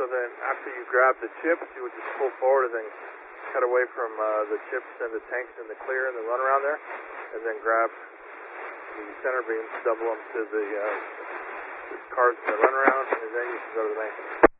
So then after you grab the chips, you would just pull forward and then cut away from the chips and the tanks in the clear and then run around there, and then grab the center beams, double them to the cars in the run around, and then you can go to the main.